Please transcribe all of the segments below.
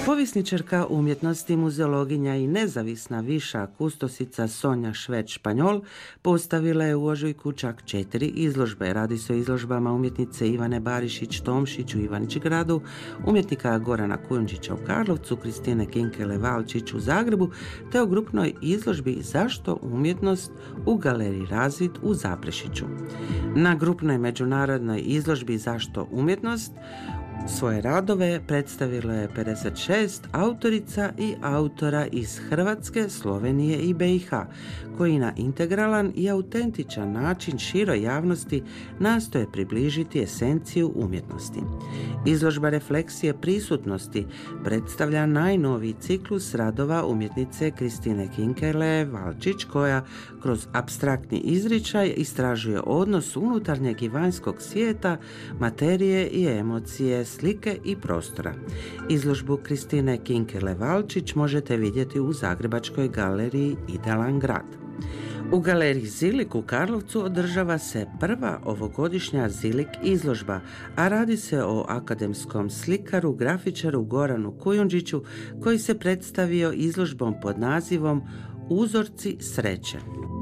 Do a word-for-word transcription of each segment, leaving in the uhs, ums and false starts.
Povjesničarka umjetnosti, muzeologinja i nezavisna viša kustosica Sonja Švec-Španjol postavila je u ožujku čak četiri izložbe. Radi se o izložbama umjetnice Ivane Barišić-Tomšić u Ivanić-Gradu, umjetnika Gorana Kujundžića u Karlovcu, Kristine Kinkele-Valčić u Zagrebu, te o grupnoj izložbi Zašto umjetnost u galeriji Razvid u Zaprešiću. Na grupnoj međunarodnoj izložbi Zašto umjetnost svoje radove predstavilo je pedeset šest autorica i autora iz Hrvatske, Slovenije i be i ha, koji na integralan i autentičan način široj javnosti nastoje približiti esenciju umjetnosti. Izložba refleksije prisutnosti predstavlja najnoviji ciklus radova umjetnice Kristine Kinkele-Valčić, koja kroz apstraktni izričaj istražuje odnos unutarnjeg i vanjskog svijeta, materije i emocije, slike i prostora. Izložbu Kristine Kinkele-Valčić možete vidjeti u Zagrebačkoj galeriji Idealan grad. U galeriji Zilik u Karlovcu održava se prva ovogodišnja Zilik izložba, a radi se o akademskom slikaru, grafičaru Goranu Kujundžiću, koji se predstavio izložbom pod nazivom Uzorci sreće.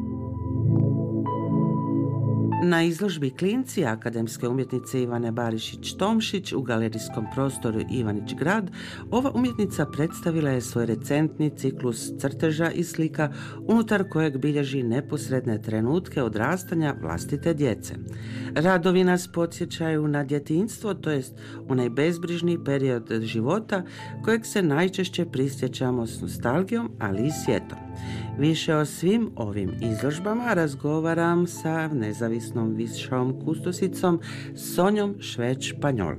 Na izložbi Klinci akademske umjetnice Ivane Barišić-Tomšić u galerijskom prostoru Ivanić grad, ova umjetnica predstavila je svoj recentni ciklus crteža i slika unutar kojeg bilježi neposredne trenutke odrastanja vlastite djece. Radovi nas podsjećaju na djetinjstvo, to jest onaj bezbrižni period života kojeg se najčešće prisjećamo s nostalgijom, ali i sjetom. Više o svim ovim izložbama razgovaram sa nezavisnom višom kustosicom Sonjom Švec-Španjol.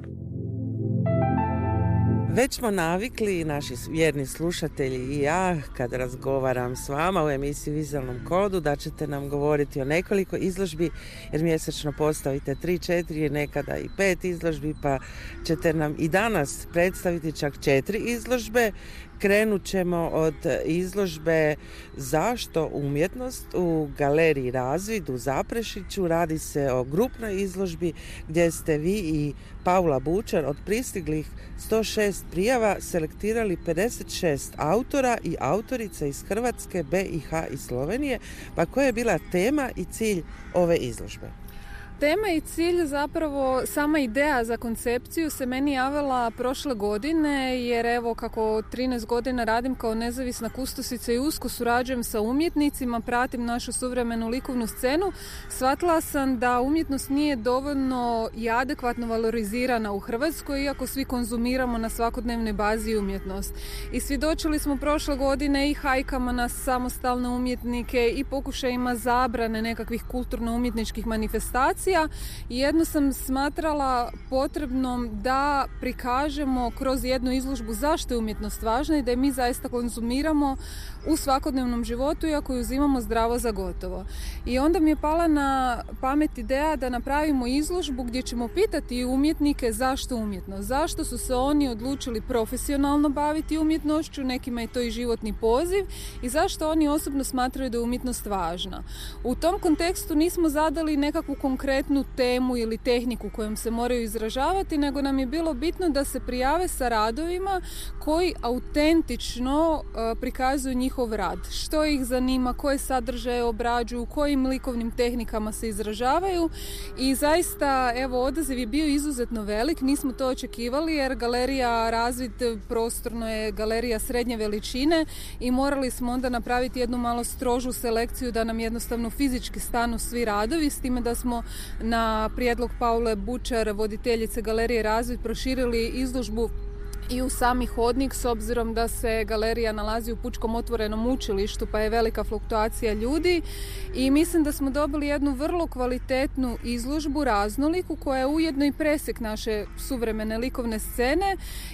Već smo navikli, naši vjerni slušatelji i ja, kad razgovaram s vama u emisiji Vizualnom kodu, da ćete nam govoriti o nekoliko izložbi, jer mjesečno postavite tri, četiri, nekada i pet izložbi, pa ćete nam i danas predstaviti čak četiri izložbe. Krenut ćemo od izložbe Zašto umjetnost u galeriji Razvid u Zaprešiću. Radi se o grupnoj izložbi gdje ste vi i Paula Bučar od pristiglih sto šest prijava selektirali pedeset šest autora i autorica iz Hrvatske, be i ha i Slovenije. Pa koja je bila tema i cilj ove izložbe? Tema i cilj, zapravo sama ideja za koncepciju se meni javila prošle godine, jer evo kako trinaest godina radim kao nezavisna kustosica i usko surađujem sa umjetnicima, pratim našu suvremenu likovnu scenu, shvatila sam da umjetnost nije dovoljno i adekvatno valorizirana u Hrvatskoj, iako svi konzumiramo na svakodnevnoj bazi umjetnost. I svjedočili smo prošle godine i hajkama na samostalne umjetnike i pokušajima zabrane nekakvih kulturno-umjetničkih manifestacija. I jedno sam smatrala potrebnom da prikažemo kroz jednu izložbu zašto je umjetnost važna i da je mi zaista konzumiramo u svakodnevnom životu, iako ju uzimamo zdravo za gotovo. I onda mi je pala na pamet ideja da napravimo izložbu gdje ćemo pitati umjetnike zašto umjetnost, zašto su se oni odlučili profesionalno baviti umjetnošću, nekima je to i životni poziv, i zašto oni osobno smatraju da je umjetnost važna. U tom kontekstu nismo zadali nekakvu konkretnu temu ili tehniku kojom se moraju izražavati, nego nam je bilo bitno da se prijave sa radovima koji autentično uh, prikazuju njihov rad. Što ih zanima, koje sadržaje obrađuju, kojim likovnim tehnikama se izražavaju, i zaista evo odaziv je bio izuzetno velik, nismo to očekivali jer galerija Razvid prostorno je galerija srednje veličine i morali smo onda napraviti jednu malo strožu selekciju da nam jednostavno fizički stanu svi radovi, s time da smo na prijedlog Paule Bučar, voditeljice galerije Razvid, proširili izložbu i u sami hodnik, s obzirom da se galerija nalazi u Pučkom otvorenom učilištu, pa je velika fluktuacija ljudi, i mislim da smo dobili jednu vrlo kvalitetnu izložbu, raznoliku, koja je ujedno i presjek naše suvremene likovne scene.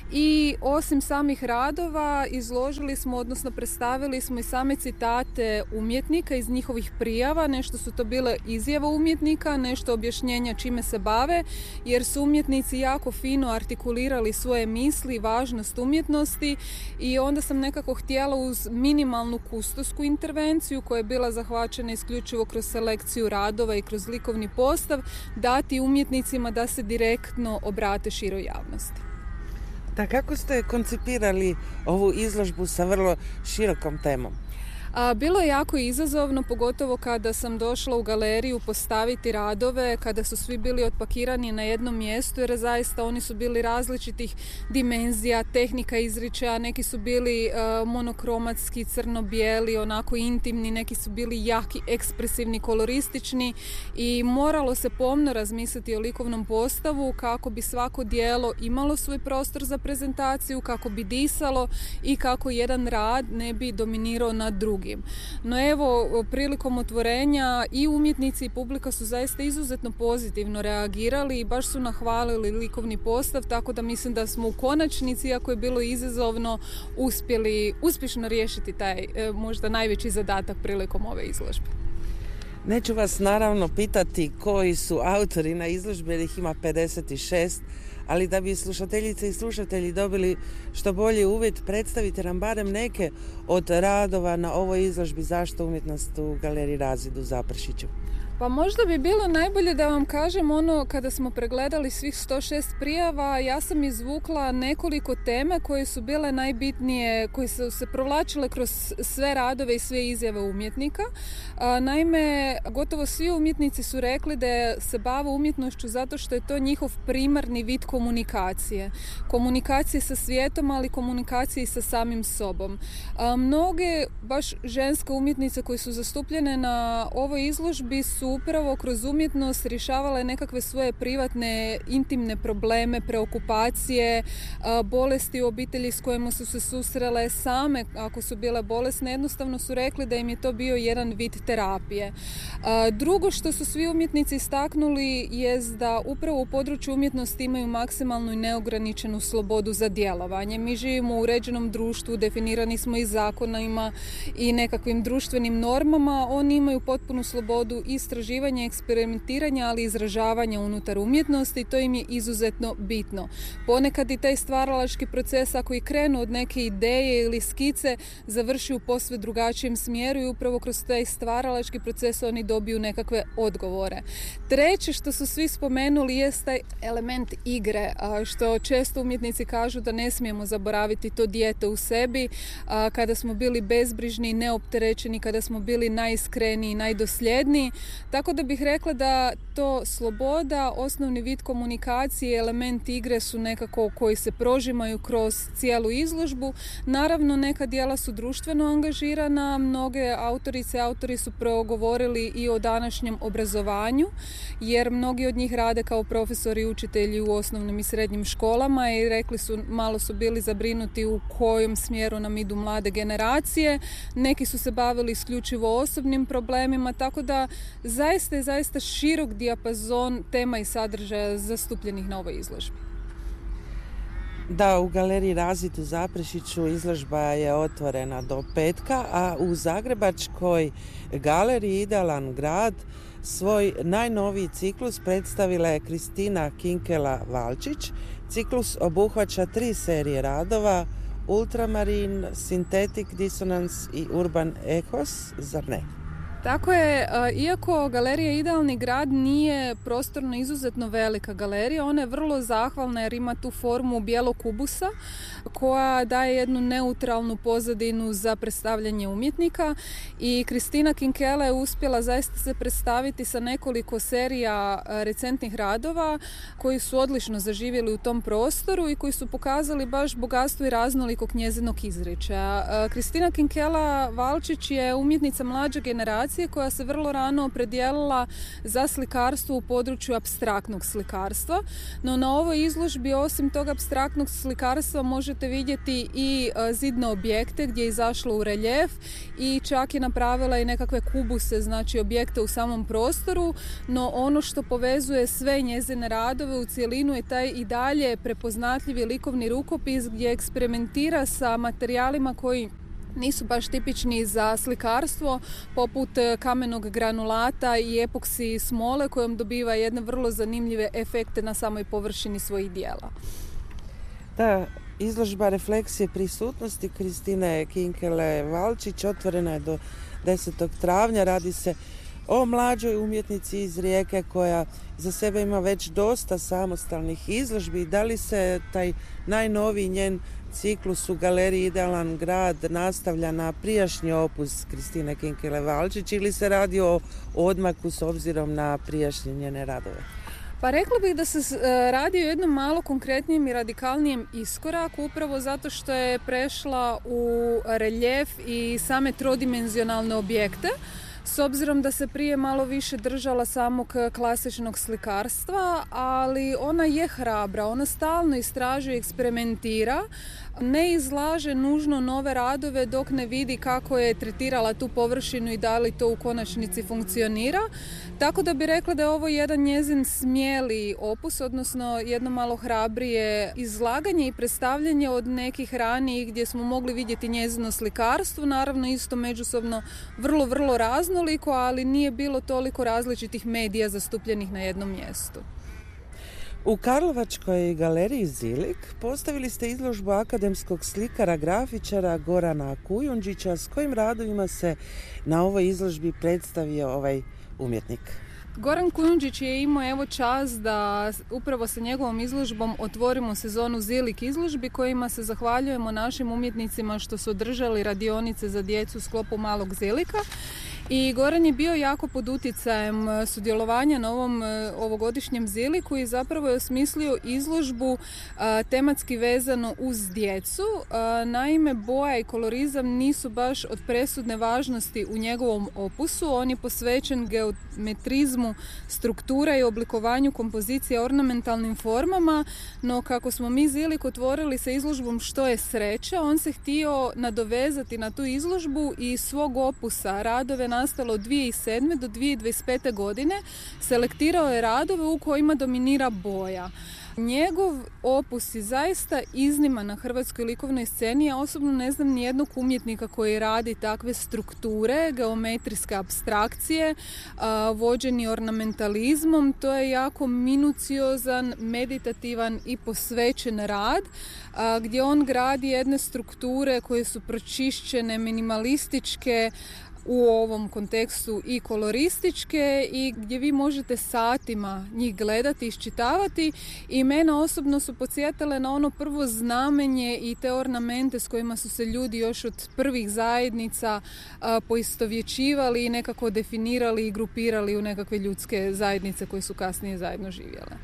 I osim samih radova izložili smo, odnosno predstavili smo i same citate umjetnika iz njihovih prijava. Nešto su to bile izjave umjetnika, nešto objašnjenja čime se bave, jer su umjetnici jako fino artikulirali svoje misli, važnost umjetnosti, i onda sam nekako htjela uz minimalnu kustosku intervenciju koja je bila zahvaćena isključivo kroz selekciju radova i kroz likovni postav dati umjetnicima da se direktno obrate široj javnosti. Da, kako ste koncipirali ovu izložbu sa vrlo širokom temom? A, bilo je jako izazovno, pogotovo kada sam došla u galeriju postaviti radove, kada su svi bili otpakirani na jednom mjestu, jer zaista oni su bili različitih dimenzija, tehnika izričaja, neki su bili uh, monokromatski, crno-bijeli, onako intimni, neki su bili jaki, ekspresivni, koloristični i moralo se pomno razmisliti o likovnom postavu kako bi svako djelo imalo svoj prostor za prezentaciju, kako bi disalo i kako jedan rad ne bi dominirao nad drugim. No evo, prilikom otvorenja i umjetnici i publika su zaista izuzetno pozitivno reagirali i baš su nahvalili likovni postav, tako da mislim da smo u konačnici, iako je bilo izazovno, uspjeli uspješno riješiti taj možda najveći zadatak prilikom ove izložbe. Neću vas naravno pitati koji su autori na izložbi, jer ih ima pedeset šest, ali da bi slušateljice i slušatelji dobili što bolji uvid, predstavite nam barem neke od radova na ovoj izložbi Zašto umjetnost u Galeriji Razvid u Zaprešiću. Pa možda bi bilo najbolje da vam kažem ono, kada smo pregledali svih sto šest prijava, ja sam izvukla nekoliko teme koje su bile najbitnije, koje su se provlačile kroz sve radove i sve izjave umjetnika. A, naime, gotovo svi umjetnici su rekli da se bave umjetnošću zato što je to njihov primarni vid komunikacije. Komunikacije sa svijetom, ali komunikacije i sa samim sobom. A, mnoge, baš ženske umjetnice koje su zastupljene na ovoj izložbi su upravo kroz umjetnost rješavale nekakve svoje privatne, intimne probleme, preokupacije, bolesti u obitelji s kojima su se susrele same, ako su bile bolesne, jednostavno su rekli da im je to bio jedan vid terapije. Drugo što su svi umjetnici istaknuli je da upravo u području umjetnosti imaju maksimalnu i neograničenu slobodu za djelovanje. Mi živimo u uređenom društvu, definirani smo i zakonima i nekakvim društvenim normama, oni imaju potpunu slobodu istraživanja, eksperimentiranja, ali i izražavanja unutar umjetnosti i to im je izuzetno bitno. Ponekad i taj stvaralački proces, ako i krenu od neke ideje ili skice, završi u posve drugačijem smjeru i upravo kroz taj stvaralački proces oni dobiju nekakve odgovore. Treće što su svi spomenuli jest taj element igre, što često umjetnici kažu da ne smijemo zaboraviti to dijete u sebi, kada smo bili bezbrižni i neopterećeni, kada smo bili najiskreniji i najdosljedniji. Tako da bih rekla da to sloboda, osnovni vid komunikacije i element igre su nekako koji se prožimaju kroz cijelu izložbu. Naravno, neka djela su društveno angažirana, mnoge autorice i autori su progovorili i o današnjem obrazovanju, jer mnogi od njih rade kao profesori i učitelji u osnovnim i srednjim školama i rekli su, malo su bili zabrinuti u kojem smjeru nam idu mlade generacije. Neki su se bavili isključivo osobnim problemima, tako da zaista je zaista širok dijapazon tema i sadržaja zastupljenih na ovoj izložbi. Da, u Galeriji Razvid u Zaprešiću izložba je otvorena do petka, a u Zagrebačkoj galeriji Idealan grad svoj najnoviji ciklus predstavila je Kristina Kinkela-Valčić. Ciklus obuhvaća tri serije radova: Ultramarin, Synthetic Dissonance i Urban Echoes, zar ne? Tako je, iako Galerija Idealni grad nije prostorno izuzetno velika galerija, ona je vrlo zahvalna jer ima tu formu bijelog kubusa koja daje jednu neutralnu pozadinu za predstavljanje umjetnika i Kristina Kinkela je uspjela zaista se predstaviti sa nekoliko serija recentnih radova koji su odlično zaživjeli u tom prostoru i koji su pokazali baš bogatstvo i raznolikog njezinog izričaja. Kristina Kinkela-Valčić je umjetnica mlađe generacije koja se vrlo rano opredijelila za slikarstvo u području apstraktnog slikarstva, no na ovoj izložbi osim tog apstraktnog slikarstva možete vidjeti i zidne objekte gdje je izašla u reljef i čak je napravila i nekakve kubuse, znači objekte u samom prostoru, no ono što povezuje sve njezine radove u cjelinu je taj i dalje prepoznatljivi likovni rukopis gdje eksperimentira sa materijalima koji nisu baš tipični za slikarstvo, poput kamenog granulata i epoksi smole kojom dobiva jedne vrlo zanimljive efekte na samoj površini svojih dijela. Da, izložba refleksije prisutnosti Kristine Kinkele-Valčić otvorena je do desetog travnja. Radi se o mlađoj umjetnici iz Rijeke koja za sebe ima već dosta samostalnih izložbi. Da li se taj najnoviji njen ciklus u galeriji Idealan grad nastavlja na prijašnji opus Kristine Kinkele-Valčić ili se radi o odmaku s obzirom na prijašnje njene radove? Pa rekla bih da se radi o jednom malo konkretnijem i radikalnijem iskoraku, upravo zato što je prešla u reljef i same trodimenzionalne objekte. S obzirom da se prije malo više držala samog klasičnog slikarstva, ali ona je hrabra, ona stalno istražuje, eksperimentira, ne izlaže nužno nove radove dok ne vidi kako je tretirala tu površinu i da li to u konačnici funkcionira. Tako da bi rekla da je ovo jedan njezin smjeli opus, odnosno jedno malo hrabrije izlaganje i predstavljanje od nekih ranijih gdje smo mogli vidjeti njezino slikarstvo, naravno isto međusobno vrlo, vrlo raznoliko, ali nije bilo toliko različitih medija zastupljenih na jednom mjestu. U Karlovačkoj galeriji Zilik postavili ste izložbu akademskog slikara, grafičara Gorana Kujundžića, s kojim radovima se na ovoj izložbi predstavio ovaj umjetnik. Goran Kujundžić je imao evo čast da upravo sa njegovom izložbom otvorimo sezonu Zilik izložbi, kojima se zahvaljujemo našim umjetnicima što su održali radionice za djecu u sklopu Malog Zilika. I Goran je bio jako pod utjecajem sudjelovanja na ovom ovogodišnjem Ziliku i zapravo je osmislio izložbu a, tematski vezano uz djecu. A, naime, boja i kolorizam nisu baš od presudne važnosti u njegovom opusu. On je posvećen geometrizmu struktura i oblikovanju kompozicije ornamentalnim formama, no kako smo mi Zilik otvorili sa izložbom Što je sreća, on se htio nadovezati na tu izložbu i svog opusa radove nastalo od dvije tisuće sedme do dvije tisuće dvadeset pete godine, selektirao je radove u kojima dominira boja. Njegov opus je zaista izniman na hrvatskoj likovnoj sceni. Ja osobno ne znam nijednog umjetnika koji radi takve strukture, geometrijske apstrakcije, vođeni ornamentalizmom. To je jako minuciozan, meditativan i posvećen rad, gdje on gradi jedne strukture koje su pročišćene, minimalističke, u ovom kontekstu i kolorističke i gdje vi možete satima njih gledati, iščitavati i mene osobno su podsjetile na ono prvo znamenje i te ornamente s kojima su se ljudi još od prvih zajednica a, poistovjećivali i nekako definirali i grupirali u nekakve ljudske zajednice koje su kasnije zajedno živjele.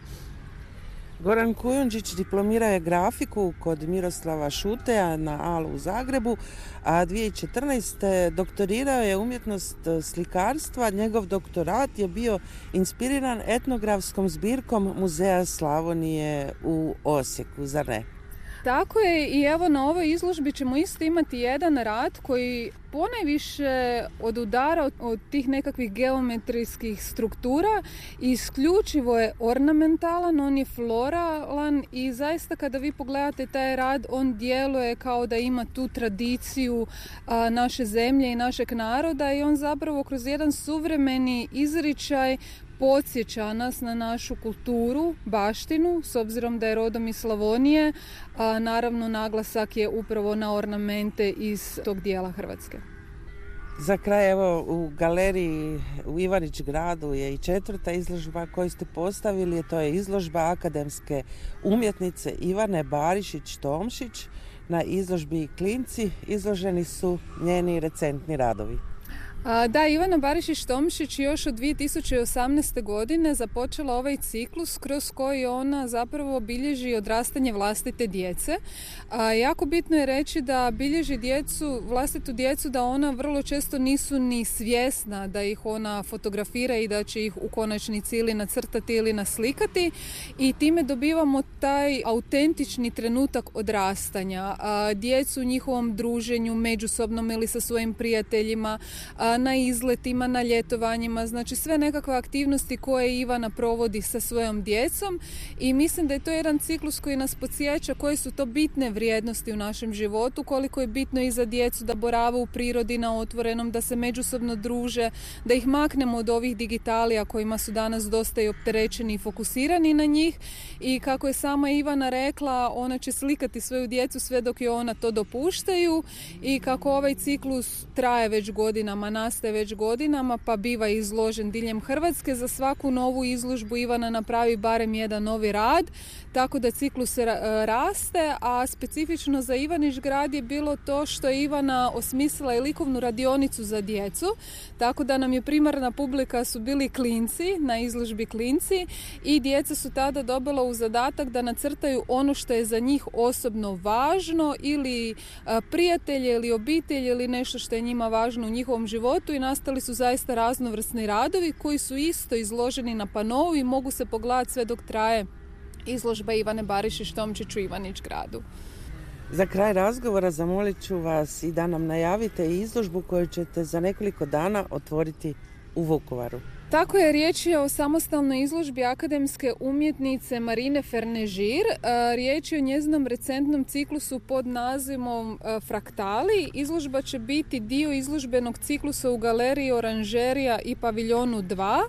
Goran Kujundžić diplomirao je grafiku kod Miroslava Šuteja na A L U u Zagrebu, a dvije tisuće četrnaeste. doktorirao je umjetnost slikarstva. Njegov doktorat je bio inspiriran etnografskom zbirkom Muzeja Slavonije u Osijeku, zar ne? Tako je i evo na ovoj izložbi ćemo isto imati jedan rad koji ponajviše odudara od, od tih nekakvih geometrijskih struktura i isključivo je ornamentalan, on je floralan i zaista kada vi pogledate taj rad on djeluje kao da ima tu tradiciju a, naše zemlje i našeg naroda i on zapravo kroz jedan suvremeni izričaj podsjeća nas na našu kulturu, baštinu, s obzirom da je rodom iz Slavonije, a naravno naglasak je upravo na ornamente iz tog dijela Hrvatske. Za kraj, evo, u galeriji u Ivanić gradu je i četvrta izložba koju ste postavili, to je izložba akademske umjetnice Ivane Barišić-Tomšić. Na izložbi Klinci izloženi su njeni recentni radovi. Da, Ivana Barišić-Tomšić još od dvije tisuće osamnaeste. godine započela ovaj ciklus kroz koji ona zapravo bilježi odrastanje vlastite djece. A, jako bitno je reći da bilježi djecu, vlastitu djecu, da ona vrlo često nisu ni svjesna da ih ona fotografira i da će ih u konačnici ili nacrtati ili naslikati i time dobivamo taj autentični trenutak odrastanja. A, djecu u njihovom druženju, međusobnom ili sa svojim prijateljima, a, na izletima, na ljetovanjima, znači sve nekakve aktivnosti koje Ivana provodi sa svojom djecom i mislim da je to jedan ciklus koji nas podsjeća koje su to bitne vrijednosti u našem životu, koliko je bitno i za djecu da borave u prirodi na otvorenom, da se međusobno druže, da ih maknemo od ovih digitalija kojima su danas dosta i opterećeni i fokusirani na njih i kako je sama Ivana rekla, ona će slikati svoju djecu sve dok je ona to dopuštaju i kako ovaj ciklus traje već godinama. nastaje već godinama pa biva izložen diljem Hrvatske. Za svaku novu izložbu Ivana napravi barem jedan novi rad, tako da ciklus raste, a specifično za Ivanić grad je bilo to što je Ivana osmislila i likovnu radionicu za djecu, tako da nam je primarna publika su bili klinci, na izložbi klinci, i djeca su tada dobila u zadatak da nacrtaju ono što je za njih osobno važno ili prijatelje ili obitelj ili nešto što je njima važno u njihovom životu, i nastali su zaista raznovrsni radovi koji su isto izloženi na panovu i mogu se pogledati sve dok traje izložba Ivane Barišić-Tomčić u Ivanić gradu. Za kraj razgovora zamolit ću vas i da nam najavite izložbu koju ćete za nekoliko dana otvoriti u Vukovaru. Tako je, riječ je o samostalnoj izložbi akademske umjetnice Marine Fernežir. Riječ je o njezinom recentnom ciklusu pod nazivom Fraktali. Izložba će biti dio izložbenog ciklusa u galeriji Oranžerija i paviljonu dva,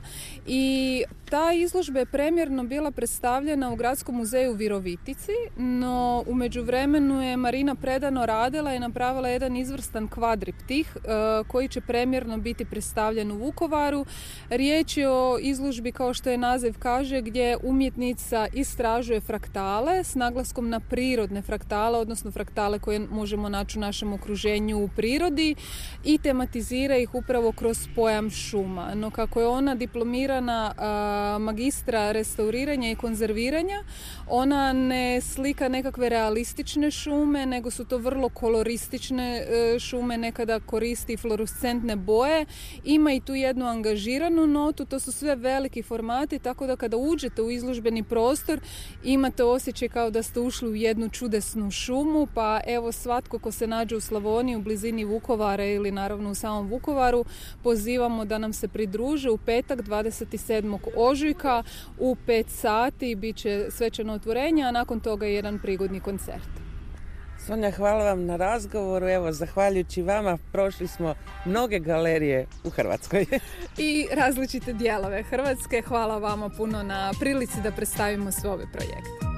i ta izložba je premjerno bila predstavljena u Gradskom muzeju u Virovitici, no u međuvremenu je Marina predano radila i napravila jedan izvrstan kvadriptih koji će premjerno biti predstavljen u Vukovaru. Riječ je o izložbi, kao što je naziv kaže, gdje umjetnica istražuje fraktale s naglaskom na prirodne fraktale, odnosno fraktale koje možemo naći u našem okruženju u prirodi, i tematizira ih upravo kroz pojam šuma. No kako je ona diplomirana a, magistra restauriranja i konzerviranja, ona ne slika nekakve realistične šume, nego su to vrlo koloristične e, šume, nekada koristi fluorescentne boje, ima i tu jednu angažiranu notu, to su sve veliki formati, tako da kada uđete u izložbeni prostor imate osjećaj kao da ste ušli u jednu čudesnu šumu, pa evo svatko ko se nađe u Slavoniji, u blizini Vukovara ili naravno u samom Vukovaru, pozivamo da nam se pridruže u petak dvadeset sedmog ožujka u pet sati, bit će svečano otvorenje, a nakon toga je jedan prigodni koncert. Sonja, hvala vam na razgovoru. Evo, zahvaljujući vama prošli smo mnoge galerije u Hrvatskoj. I različite dijelove Hrvatske. Hvala vama puno na prilici da predstavimo sve ove projekte.